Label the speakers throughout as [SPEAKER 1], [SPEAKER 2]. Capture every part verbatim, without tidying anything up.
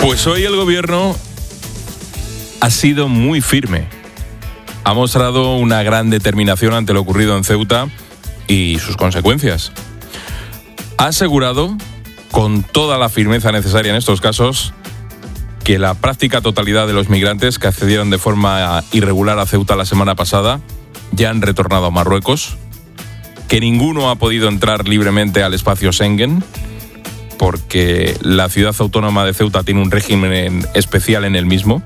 [SPEAKER 1] Pues hoy el gobierno ha sido muy firme. Ha mostrado una gran determinación ante lo ocurrido en Ceuta y sus consecuencias. Ha asegurado, con toda la firmeza necesaria en estos casos, que la práctica totalidad de los migrantes que accedieron de forma irregular a Ceuta la semana pasada ya han retornado a Marruecos, que ninguno ha podido entrar libremente al espacio Schengen, porque la ciudad autónoma de Ceuta tiene un régimen especial en el mismo.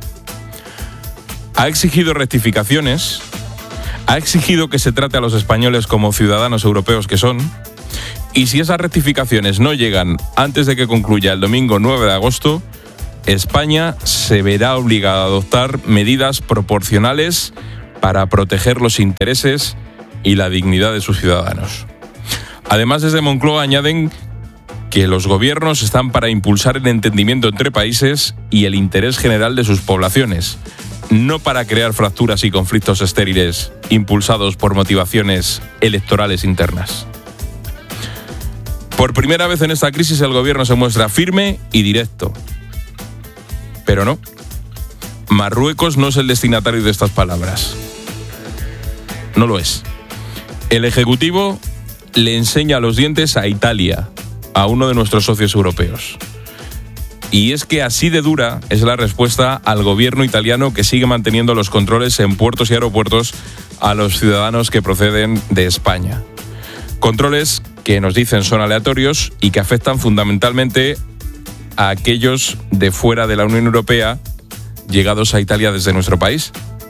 [SPEAKER 1] Ha exigido rectificaciones, ha exigido que se trate a los españoles como ciudadanos europeos que son, y si esas rectificaciones no llegan antes de que concluya el domingo nueve de agosto, España se verá obligada a adoptar medidas proporcionales para proteger los intereses y la dignidad de sus ciudadanos. Además, desde Moncloa añaden que los gobiernos están para impulsar el entendimiento entre países y el interés general de sus poblaciones, no para crear fracturas y conflictos estériles impulsados por motivaciones electorales internas. Por primera vez en esta crisis el gobierno se muestra firme y directo. Pero no, Marruecos no es el destinatario de estas palabras. No lo es. El Ejecutivo le enseña los dientes a Italia, a uno de nuestros socios europeos. Y es que así de dura es la respuesta al gobierno italiano, que sigue manteniendo los controles en puertos y aeropuertos a los ciudadanos que proceden de España. Controles que nos dicen son aleatorios y que afectan fundamentalmente a aquellos de fuera de la Unión Europea llegados a Italia desde nuestro país.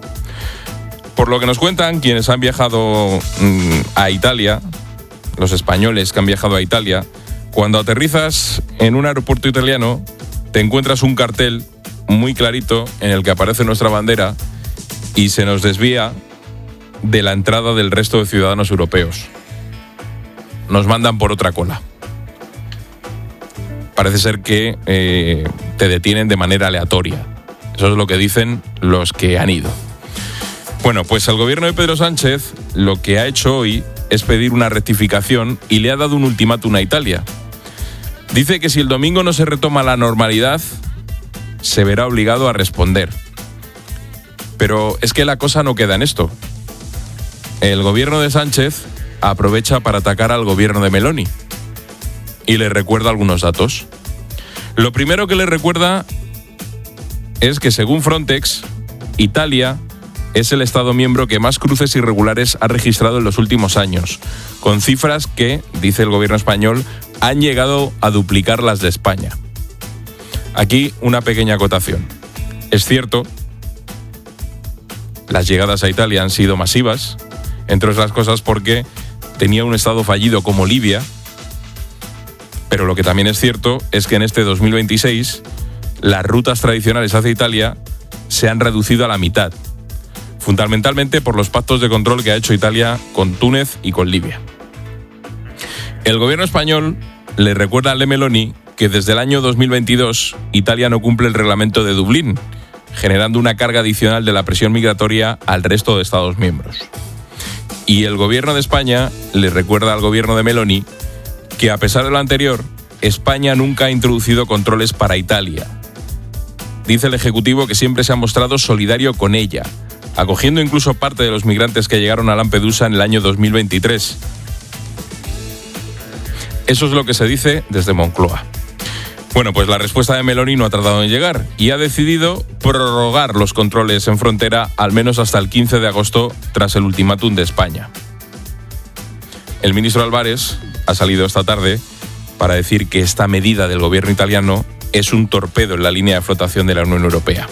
[SPEAKER 1] Por lo que nos cuentan quienes han viajado mmm, a Italia, los españoles que han viajado a Italia, cuando aterrizas en un aeropuerto italiano te encuentras un cartel muy clarito en el que aparece nuestra bandera y se nos desvía de la entrada del resto de ciudadanos europeos. Nos mandan por otra cola. Parece ser que eh, te detienen de manera aleatoria. Eso es lo que dicen los que han ido. Bueno, pues el gobierno de Pedro Sánchez lo que ha hecho hoy es pedir una rectificación y le ha dado un ultimátum a Italia. Dice que si el domingo no se retoma la normalidad, se verá obligado a responder. Pero es que la cosa no queda en esto. El gobierno de Sánchez aprovecha para atacar al gobierno de Meloni y le recuerda algunos datos. Lo primero que le recuerda es que, según Frontex, Italia es el Estado miembro que más cruces irregulares ha registrado en los últimos años, con cifras que, dice el gobierno español, han llegado a duplicar las de España. Aquí una pequeña acotación. Es cierto, las llegadas a Italia han sido masivas, entre otras cosas porque tenía un Estado fallido como Libia, pero lo que también es cierto es que en este dos mil veintiséis las rutas tradicionales hacia Italia se han reducido a la mitad, fundamentalmente por los pactos de control que ha hecho Italia con Túnez y con Libia. El gobierno español le recuerda al de Meloni que desde el año dos mil veintidós Italia no cumple el reglamento de Dublín, generando una carga adicional de la presión migratoria al resto de Estados miembros. Y el gobierno de España le recuerda al gobierno de Meloni que, a pesar de lo anterior, España nunca ha introducido controles para Italia. Dice el Ejecutivo que siempre se ha mostrado solidario con ella, acogiendo incluso parte de los migrantes que llegaron a Lampedusa en el año dos mil veintitrés. Eso es lo que se dice desde Moncloa. Bueno, pues la respuesta de Meloni no ha tardado en llegar y ha decidido prorrogar los controles en frontera al menos hasta el quince de agosto tras el ultimátum de España. El ministro Álvarez ha salido esta tarde para decir que esta medida del gobierno italiano es un torpedo en la línea de flotación de la Unión Europea.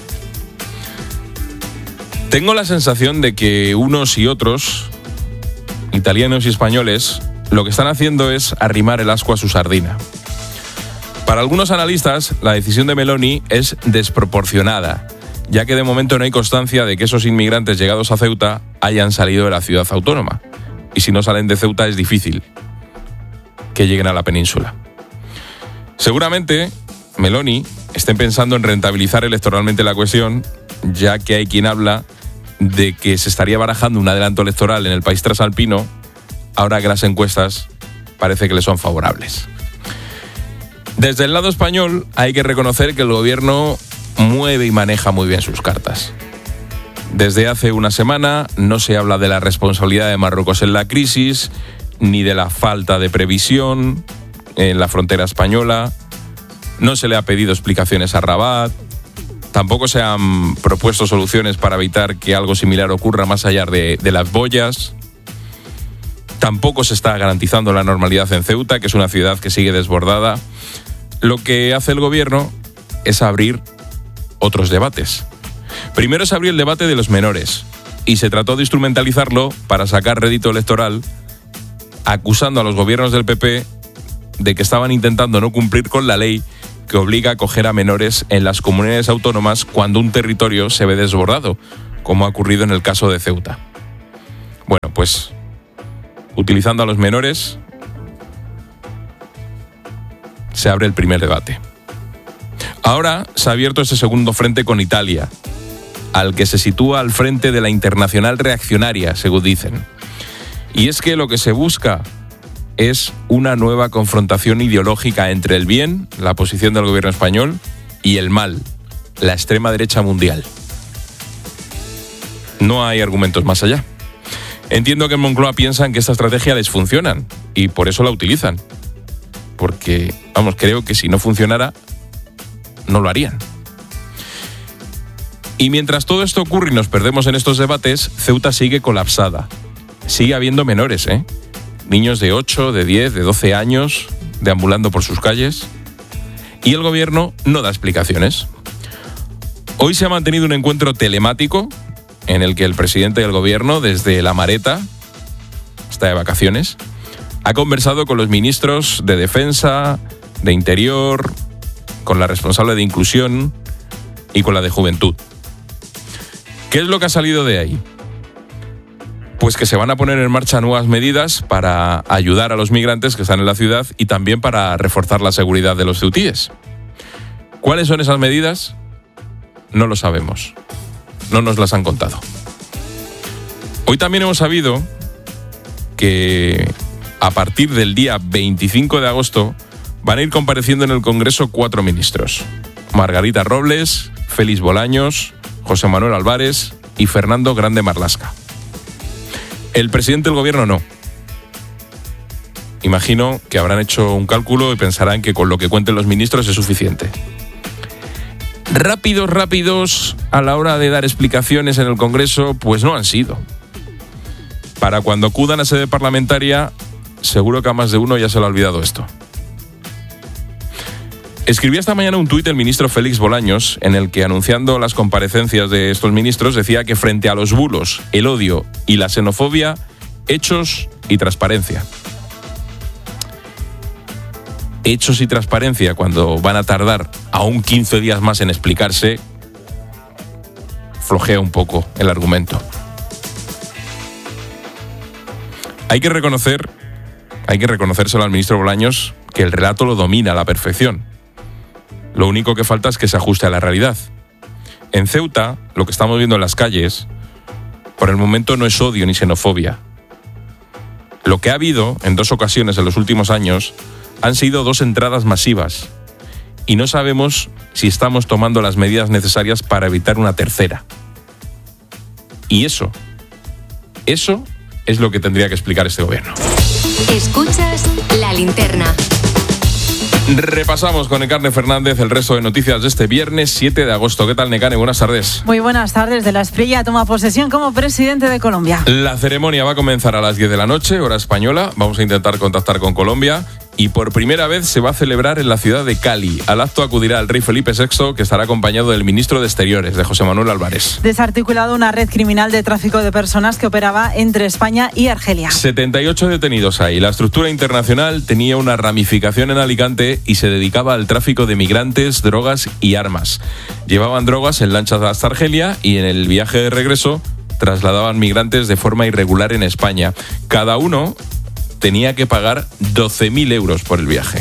[SPEAKER 1] Tengo la sensación de que unos y otros, italianos y españoles, lo que están haciendo es arrimar el ascua a su sardina. Para algunos analistas, la decisión de Meloni es desproporcionada, ya que de momento no hay constancia de que esos inmigrantes llegados a Ceuta hayan salido de la ciudad autónoma. Y si no salen de Ceuta es difícil que lleguen a la península. Seguramente Meloni esté pensando en rentabilizar electoralmente la cuestión, ya que hay quien habla de que se estaría barajando un adelanto electoral en el país trasalpino, ahora que las encuestas parece que le son favorables. Desde el lado español hay que reconocer que el gobierno mueve y maneja muy bien sus cartas. Desde hace una semana no se habla de la responsabilidad de Marruecos en la crisis, ni de la falta de previsión en la frontera española. No se le ha pedido explicaciones a Rabat. Tampoco se han propuesto soluciones para evitar que algo similar ocurra más allá de, de las boyas. Tampoco se está garantizando la normalidad en Ceuta, que es una ciudad que sigue desbordada. Lo que hace el gobierno es abrir otros debates. Primero se abrió el debate de los menores y se trató de instrumentalizarlo para sacar rédito electoral, acusando a los gobiernos del P P de que estaban intentando no cumplir con la ley que obliga a acoger a menores en las comunidades autónomas cuando un territorio se ve desbordado, como ha ocurrido en el caso de Ceuta. Bueno, pues utilizando a los menores se abre el primer debate. Ahora se ha abierto ese segundo frente con Italia, al que se sitúa al frente de la internacional reaccionaria, según dicen. Y es que lo que se busca es una nueva confrontación ideológica entre el bien, la posición del gobierno español, y el mal, la extrema derecha mundial. No hay argumentos más allá. Entiendo que en Moncloa piensan que esta estrategia les funciona y por eso la utilizan. Porque, vamos, creo que si no funcionara, no lo harían. Y mientras todo esto ocurre y nos perdemos en estos debates, Ceuta sigue colapsada. Sigue habiendo menores, ¿eh? Niños de ocho, de diez, de doce años, deambulando por sus calles. Y el gobierno no da explicaciones. Hoy se ha mantenido un encuentro telemático en el que el presidente del gobierno, desde La Mareta, está de vacaciones, ha conversado con los ministros de Defensa, de Interior, con la responsable de Inclusión y con la de Juventud. ¿Qué es lo que ha salido de ahí? Pues que se van a poner en marcha nuevas medidas para ayudar a los migrantes que están en la ciudad y también para reforzar la seguridad de los ceutíes. ¿Cuáles son esas medidas? No lo sabemos. No nos las han contado. Hoy también hemos sabido que a partir del día veinticinco de agosto van a ir compareciendo en el Congreso cuatro ministros. Margarita Robles, Félix Bolaños, José Manuel Álvarez y Fernando Grande Marlaska. El presidente del gobierno no. Imagino que habrán hecho un cálculo y pensarán que con lo que cuenten los ministros es suficiente. Rápidos, rápidos, a la hora de dar explicaciones en el Congreso, pues no han sido. Para cuando acudan a sede parlamentaria, seguro que a más de uno ya se le ha olvidado esto. Escribía esta mañana un tuit el ministro Félix Bolaños en el que, anunciando las comparecencias de estos ministros, decía que frente a los bulos, el odio y la xenofobia, hechos y transparencia. Hechos y transparencia cuando van a tardar aún quince días más en explicarse, flojea un poco el argumento. Hay que reconocer, hay que reconocérselo al ministro Bolaños, que el relato lo domina a la perfección. Lo único que falta es que se ajuste a la realidad. En Ceuta, lo que estamos viendo en las calles, por el momento no es odio ni xenofobia. Lo que ha habido en dos ocasiones en los últimos años han sido dos entradas masivas y no sabemos si estamos tomando las medidas necesarias para evitar una tercera. Y eso, eso es lo que tendría que explicar este gobierno.
[SPEAKER 2] Escuchas La Linterna.
[SPEAKER 1] Repasamos con Nekane Fernández el resto de noticias de este viernes siete de agosto. ¿Qué tal, Nekane? Buenas tardes.
[SPEAKER 3] Muy buenas tardes. De la Espriella toma posesión como presidente de Colombia.
[SPEAKER 1] La ceremonia va a comenzar a las diez de la noche, hora española. Vamos a intentar contactar con Colombia. Y por primera vez se va a celebrar en la ciudad de Cali. Al acto acudirá el rey Felipe sexto, que estará acompañado del ministro de Exteriores, de José Manuel Álvarez.
[SPEAKER 3] Desarticulado una red criminal de tráfico de personas que operaba entre España y Argelia.
[SPEAKER 1] setenta y ocho detenidos hay. La estructura internacional tenía una ramificación en Alicante y se dedicaba al tráfico de migrantes, drogas y armas. Llevaban drogas en lanchas hasta Argelia y en el viaje de regreso trasladaban migrantes de forma irregular en España. Cada uno tenía que pagar doce mil euros por el viaje.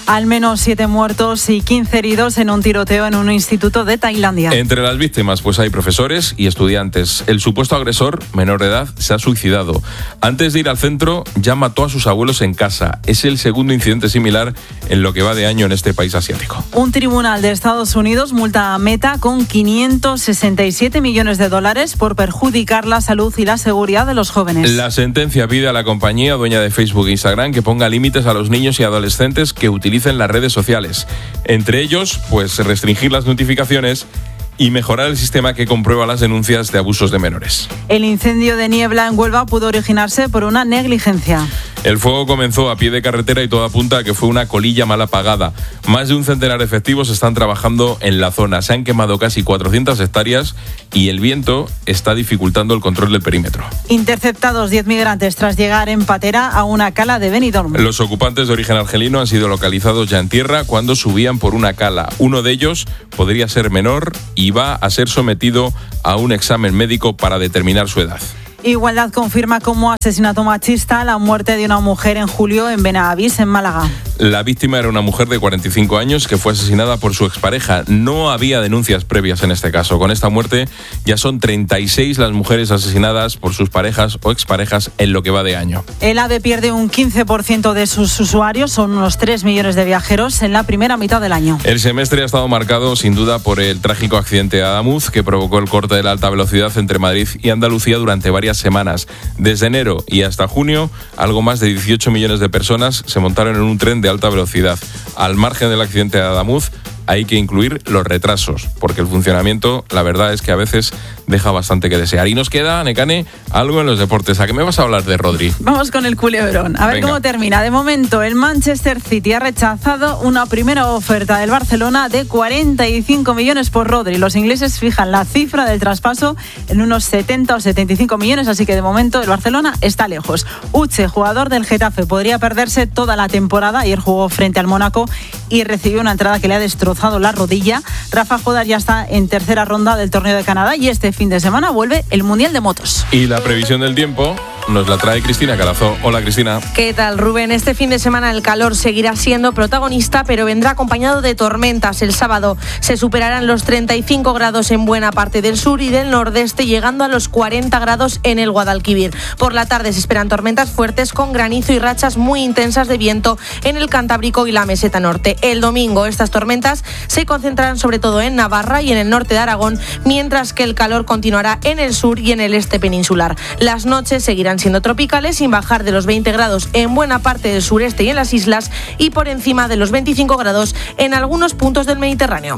[SPEAKER 3] Al menos siete muertos y quince heridos en un tiroteo en un instituto de Tailandia.
[SPEAKER 1] Entre las víctimas pues hay profesores y estudiantes. El supuesto agresor, menor de edad, se ha suicidado. Antes de ir al centro ya mató a sus abuelos en casa. Es el segundo incidente similar en lo que va de año en este país asiático.
[SPEAKER 3] Un tribunal de Estados Unidos multa a Meta con quinientos sesenta y siete millones de dólares por perjudicar la salud y la seguridad de los jóvenes.
[SPEAKER 1] La sentencia pide a la compañía dueña de Facebook e Instagram que ponga límites a los niños y adolescentes que utilicen las redes sociales. Entre ellos, pues restringir las notificaciones y mejorar el sistema que comprueba las denuncias de abusos de menores.
[SPEAKER 3] El incendio de Niebla en Huelva pudo originarse por una negligencia.
[SPEAKER 1] El fuego comenzó a pie de carretera y todo apunta a que fue una colilla mal apagada. Más de un centenar de efectivos están trabajando en la zona. Se han quemado casi cuatrocientas hectáreas y el viento está dificultando el control del perímetro.
[SPEAKER 3] Interceptados diez migrantes tras llegar en patera a una cala de Benidorm.
[SPEAKER 1] Los ocupantes de origen argelino han sido localizados ya en tierra cuando subían por una cala. Uno de ellos podría ser menor y va a ser sometido a un examen médico para determinar su edad.
[SPEAKER 3] Igualdad confirma como asesinato machista la muerte de una mujer en julio en Benavís, en Málaga.
[SPEAKER 1] La víctima era una mujer de cuarenta y cinco años que fue asesinada por su expareja. No había denuncias previas en este caso. Con esta muerte ya son treinta y seis las mujeres asesinadas por sus parejas o exparejas en lo que va de año.
[SPEAKER 3] El AVE pierde un quince por ciento de sus usuarios, son unos tres millones de viajeros en la primera mitad del año.
[SPEAKER 1] El semestre ha estado marcado sin duda por el trágico accidente de Adamuz que provocó el corte de la alta velocidad entre Madrid y Andalucía durante varias semanas. Desde enero y hasta junio, algo más de dieciocho millones de personas se montaron en un tren de alta velocidad. Al margen del accidente de Adamuz, hay que incluir los retrasos, porque el funcionamiento, la verdad es que a veces deja bastante que desear. Y nos queda, Nekane, algo en los deportes. ¿A qué me vas a hablar de Rodri?
[SPEAKER 3] Vamos con el culebrón. A ver Venga. Cómo termina. De momento, el Manchester City ha rechazado una primera oferta del Barcelona de cuarenta y cinco millones por Rodri. Los ingleses fijan la cifra del traspaso en unos setenta o setenta y cinco millones, así que de momento el Barcelona está lejos. Uche, jugador del Getafe, podría perderse toda la temporada. Ayer jugó frente al Mónaco y recibió una entrada que le ha destrozado la rodilla. Rafa Jodar ya está en tercera ronda del torneo de Canadá y este fin de semana vuelve el Mundial de Motos.
[SPEAKER 1] Y la previsión del tiempo nos la trae Cristina Carazo. Hola, Cristina.
[SPEAKER 4] ¿Qué tal, Rubén? Este fin de semana el calor seguirá siendo protagonista, pero vendrá acompañado de tormentas. El sábado se superarán los treinta y cinco grados en buena parte del sur y del nordeste, llegando a los cuarenta grados en el Guadalquivir. Por la tarde se esperan tormentas fuertes con granizo y rachas muy intensas de viento en el Cantábrico y la meseta norte. El domingo estas tormentas se concentrarán sobre todo en Navarra y en el norte de Aragón, mientras que el calor continuará en el sur y en el este peninsular. Las noches seguirán siendo tropicales sin bajar de los veinte grados en buena parte del sureste y en las islas y por encima de los veinticinco grados en algunos puntos del Mediterráneo.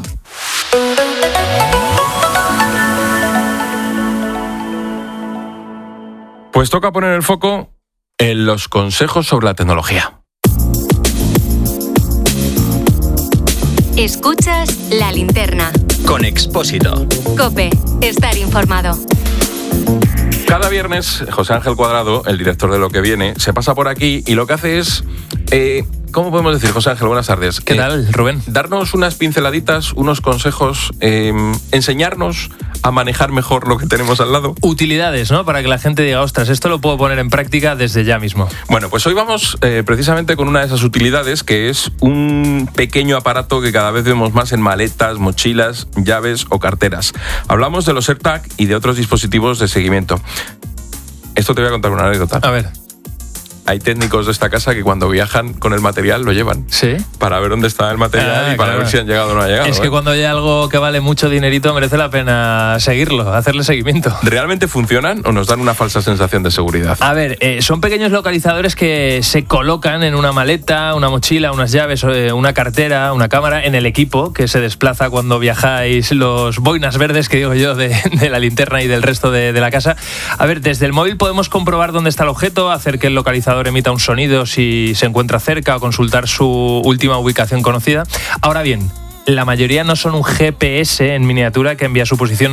[SPEAKER 1] Pues toca poner el foco en los consejos sobre la tecnología.
[SPEAKER 2] Escuchas La Linterna.
[SPEAKER 5] Con Expósito.
[SPEAKER 2] COPE. Estar informado.
[SPEAKER 1] Cada viernes, José Ángel Cuadrado, el director de Lo que Viene, se pasa por aquí y lo que hace es... Eh, ¿Cómo podemos decir, José Ángel? Buenas tardes.
[SPEAKER 6] ¿Qué eh, tal, Rubén?
[SPEAKER 1] Darnos unas pinceladitas, unos consejos, eh, enseñarnos a manejar mejor lo que tenemos al lado.
[SPEAKER 6] Utilidades, ¿no? Para que la gente diga, ostras, esto lo puedo poner en práctica desde ya mismo.
[SPEAKER 1] Bueno, pues hoy vamos eh, precisamente con una de esas utilidades, que es un pequeño aparato que cada vez vemos más en maletas, mochilas, llaves o carteras. Hablamos de los AirTag y de otros dispositivos de seguimiento. Esto te voy a contar una anécdota.
[SPEAKER 6] A ver.
[SPEAKER 1] Hay técnicos de esta casa que cuando viajan con el material lo llevan.
[SPEAKER 6] ¿Sí?
[SPEAKER 1] Para ver dónde está el material ah, y para claro. ver si han llegado o no ha llegado.
[SPEAKER 6] Es que
[SPEAKER 1] ¿eh?
[SPEAKER 6] cuando hay algo que vale mucho dinerito merece la pena seguirlo, hacerle seguimiento.
[SPEAKER 1] ¿Realmente funcionan o nos dan una falsa sensación de seguridad?
[SPEAKER 6] A ver, eh, son pequeños localizadores que se colocan en una maleta, una mochila, unas llaves, eh, una cartera, una cámara, en el equipo que se desplaza cuando viajáis, los boinas verdes que digo yo de, de la linterna y del resto de, de la casa. A ver, desde el móvil podemos comprobar dónde está el objeto, hacer que el localizador emita un sonido si se encuentra cerca o consultar su última ubicación conocida. Ahora bien, la mayoría no son un G P S en miniatura que envía su posición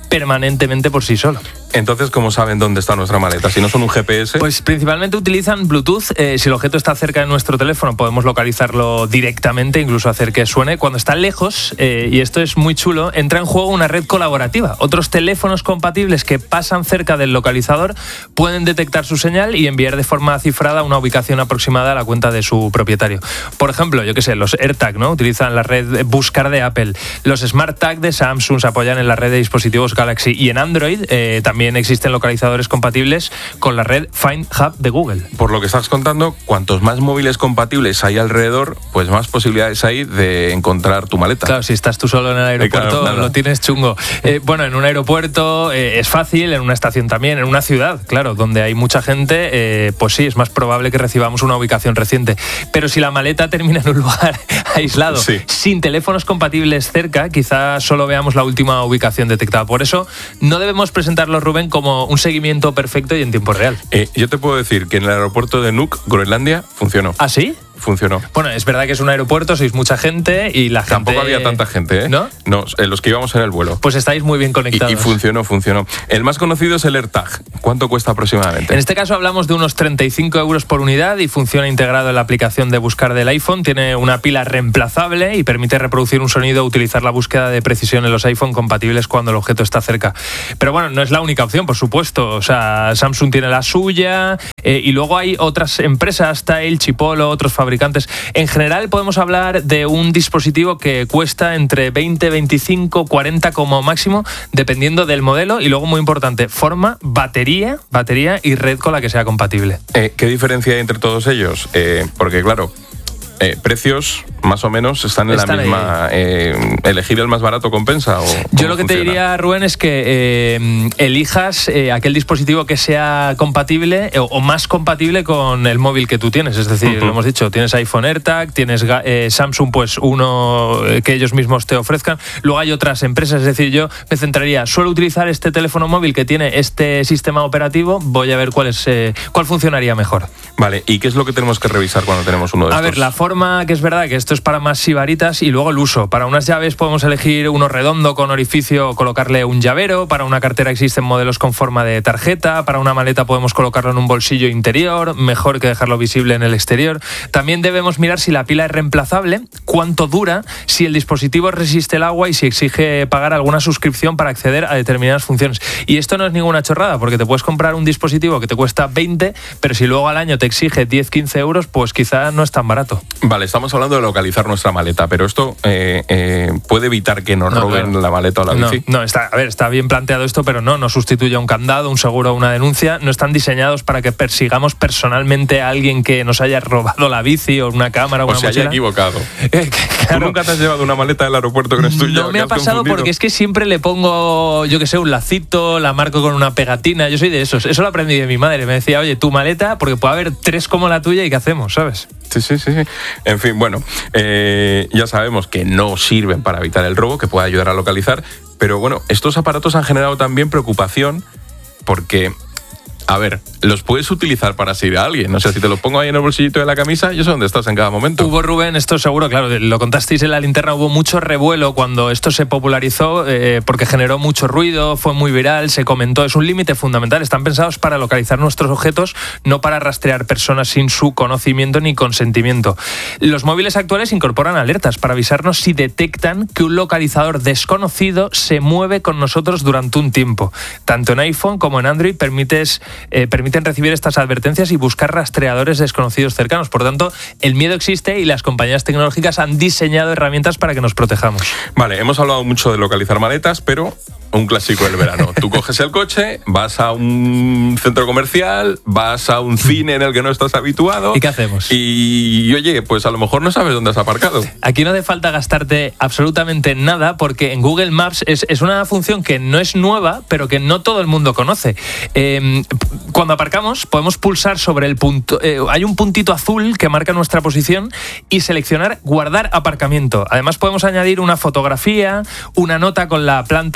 [SPEAKER 6] permanentemente por sí solo.
[SPEAKER 1] Entonces, ¿cómo saben dónde está nuestra maleta? Si no son un G P S...
[SPEAKER 6] Pues principalmente utilizan Bluetooth. Eh, si el objeto está cerca de nuestro teléfono, podemos localizarlo directamente, incluso hacer que suene. Cuando está lejos, eh, y esto es muy chulo, entra en juego una red colaborativa. Otros teléfonos compatibles que pasan cerca del localizador pueden detectar su señal y enviar de forma cifrada una ubicación aproximada a la cuenta de su propietario. Por ejemplo, yo qué sé, los AirTag, ¿no? Utilizan la red Buscar de Apple. Los SmartTag de Samsung se apoyan en la red de dispositivos Galaxy. Y en Android eh, también También existen localizadores compatibles con la red Find Hub de Google.
[SPEAKER 1] Por lo que estás contando, cuantos más móviles compatibles hay alrededor, pues más posibilidades hay de encontrar tu maleta.
[SPEAKER 6] Claro, si estás tú solo en el aeropuerto, claro, lo tienes chungo. Eh, bueno, en un aeropuerto eh, es fácil, en una estación también, en una ciudad, claro, donde hay mucha gente, eh, pues sí, es más probable que recibamos una ubicación reciente. Pero si la maleta termina en un lugar aislado, sí, sin teléfonos compatibles cerca, quizás solo veamos la última ubicación detectada. Por eso, no debemos presentarlo, Rubén, como un seguimiento perfecto y en tiempo real.
[SPEAKER 1] Eh, yo te puedo decir que en el aeropuerto de Nuuk, Groenlandia, funcionó.
[SPEAKER 6] ¿Ah, sí?
[SPEAKER 1] Funcionó.
[SPEAKER 6] Bueno, es verdad que es un aeropuerto, sois mucha gente y la gente...
[SPEAKER 1] Tampoco había tanta gente, ¿eh?
[SPEAKER 6] ¿No?
[SPEAKER 1] No, los que íbamos en el vuelo.
[SPEAKER 6] Pues estáis muy bien conectados.
[SPEAKER 1] Y, y funcionó, funcionó. El más conocido es el AirTag. ¿Cuánto cuesta aproximadamente?
[SPEAKER 6] En este caso hablamos de unos treinta y cinco euros por unidad y funciona integrado en la aplicación de buscar del iPhone. Tiene una pila reemplazable y permite reproducir un sonido o utilizar la búsqueda de precisión en los iPhone compatibles cuando el objeto está cerca. Pero bueno, no es la única opción, por supuesto. O sea, Samsung tiene la suya eh, y luego hay otras empresas, Tile, Chipolo, otros fabricantes. En En general podemos hablar de un dispositivo que cuesta entre veinte, veinticinco, cuarenta como máximo, dependiendo del modelo y luego, muy importante, forma, batería, batería y red con la que sea compatible.
[SPEAKER 1] Eh, ¿Qué diferencia hay entre todos ellos? Eh, porque claro, eh, precios más o menos están en están la misma... Eh, ¿Elegir el más barato compensa? ¿O
[SPEAKER 6] yo lo que
[SPEAKER 1] funciona?
[SPEAKER 6] te diría, Rubén, es que eh, elijas eh, aquel dispositivo que sea compatible eh, o más compatible con el móvil que tú tienes. Es decir, uh-huh. lo hemos dicho, tienes iPhone AirTag, tienes eh, Samsung, pues uno eh, que ellos mismos te ofrezcan. Luego hay otras empresas, es decir, yo me centraría, suelo utilizar este teléfono móvil que tiene este sistema operativo, voy a ver cuál, es, eh, cuál funcionaría mejor.
[SPEAKER 1] Vale, ¿y qué es lo que tenemos que revisar cuando tenemos uno de
[SPEAKER 6] a
[SPEAKER 1] estos?
[SPEAKER 6] A ver, la forma, que es verdad que esto es para más sibaritas, y luego el uso. Para unas llaves podemos elegir uno redondo con orificio o colocarle un llavero. Para una cartera existen modelos con forma de tarjeta. Para una maleta podemos colocarlo en un bolsillo interior, mejor que dejarlo visible en el exterior. También debemos mirar si la pila es reemplazable, cuánto dura, si el dispositivo resiste el agua y si exige pagar alguna suscripción para acceder a determinadas funciones. Y esto no es ninguna chorrada, porque te puedes comprar un dispositivo que te cuesta veinte, pero si luego al año te exige diez, quince euros, pues quizá no es tan barato.
[SPEAKER 1] Vale, estamos hablando de localizar nuestra maleta, pero esto eh, eh, puede evitar que nos no, roben claro. la maleta o la bici.
[SPEAKER 6] No, no, está, a ver, está bien planteado esto, pero no, no sustituye a un candado, un seguro o una denuncia. No están diseñados para que persigamos personalmente a alguien que nos haya robado la bici o una cámara o,
[SPEAKER 1] o
[SPEAKER 6] una
[SPEAKER 1] se
[SPEAKER 6] mochila.
[SPEAKER 1] haya equivocado.
[SPEAKER 6] Eh, claro.
[SPEAKER 1] ¿Tú nunca te has llevado una maleta del aeropuerto que no es tuya?
[SPEAKER 6] No me ha pasado confundido? Porque es que siempre le pongo, yo que sé, un lacito, la marco con una pegatina. Yo soy de esos. Eso lo aprendí de mi madre. Me decía, oye, tu maleta, porque puede haber tres como la tuya y ¿qué hacemos? ¿Sabes?
[SPEAKER 1] Sí, sí, sí, sí. En fin, bueno, eh, ya sabemos que no sirven para evitar el robo, que puede ayudar a localizar, pero bueno, estos aparatos han generado también preocupación porque... A ver, los puedes utilizar para seguir a alguien. O sea, si te los pongo ahí en el bolsillito de la camisa, yo sé dónde estás en cada momento.
[SPEAKER 6] Hubo, Rubén, esto seguro, claro, lo contasteis en La Linterna, hubo mucho revuelo cuando esto se popularizó eh, porque generó mucho ruido, fue muy viral, se comentó. Es un límite fundamental. Están pensados para localizar nuestros objetos, no para rastrear personas sin su conocimiento ni consentimiento. Los móviles actuales incorporan alertas para avisarnos si detectan que un localizador desconocido se mueve con nosotros durante un tiempo. Tanto en iPhone como en Android permites... Eh, permiten recibir estas advertencias y buscar rastreadores desconocidos cercanos. Por tanto, el miedo existe y las compañías tecnológicas han diseñado herramientas para que nos protejamos.
[SPEAKER 1] Vale, hemos hablado mucho de localizar maletas, pero un clásico del verano. Tú coges el coche, vas a un centro comercial, vas a un cine en el que no estás habituado.
[SPEAKER 6] ¿Y qué hacemos?
[SPEAKER 1] Y, y oye, pues a lo mejor no sabes dónde has aparcado.
[SPEAKER 6] Aquí no hace falta gastarte absolutamente nada, porque en Google Maps es, es una función que no es nueva, pero que no todo el mundo conoce. Eh, cuando aparcamos, podemos pulsar sobre el punto. Eh, hay un puntito azul que marca nuestra posición y seleccionar guardar aparcamiento. Además, podemos añadir una fotografía, una nota con la planta, si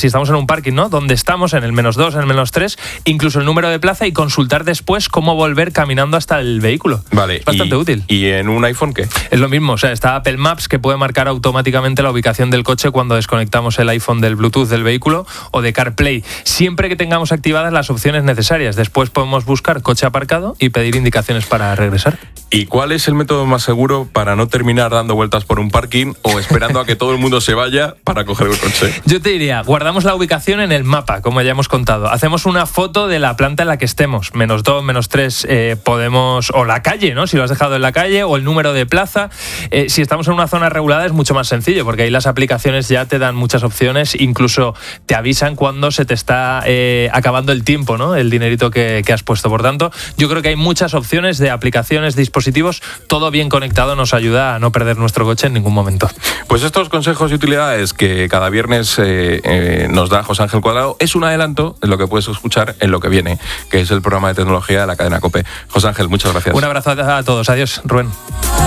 [SPEAKER 6] estamos en un parking, ¿no? Donde estamos, en el menos dos, en el menos tres, incluso el número de plaza y consultar después cómo volver caminando hasta el vehículo.
[SPEAKER 1] Vale.
[SPEAKER 6] Es bastante
[SPEAKER 1] y,
[SPEAKER 6] útil.
[SPEAKER 1] ¿Y en un iPhone qué?
[SPEAKER 6] Es lo mismo, o sea, está Apple Maps que puede marcar automáticamente la ubicación del coche cuando desconectamos el iPhone del Bluetooth del vehículo, o de CarPlay, siempre que tengamos activadas las opciones necesarias. Después podemos buscar coche aparcado y pedir indicaciones para regresar.
[SPEAKER 1] ¿Y cuál es el método más seguro para no terminar dando vueltas por un parking o esperando a que todo el mundo se vaya para coger el coche?
[SPEAKER 6] Yo te diría, guardamos la ubicación en el mapa, como ya hemos contado. Hacemos una foto de la planta en la que estemos, menos dos, menos tres, eh, podemos, o la calle, ¿no? Si lo has dejado en la calle, o el número de plaza. Eh, si estamos en una zona regulada es mucho más sencillo, porque ahí las aplicaciones ya te dan muchas opciones, incluso te avisan cuando se te está eh, acabando el tiempo, ¿no? El dinerito que, que has puesto. Por tanto, yo creo que hay muchas opciones de aplicaciones, dispositivos, todo bien conectado nos ayuda a no perder nuestro coche en ningún momento.
[SPEAKER 1] Pues estos consejos y utilidades que cada viernes eh, eh, nos da José Ángel Cuadrado es un adelanto de lo que puedes escuchar en Lo que viene, que es el programa de tecnología de la cadena COPE. José Ángel, muchas gracias.
[SPEAKER 6] Un abrazo a todos. Adiós, Rubén.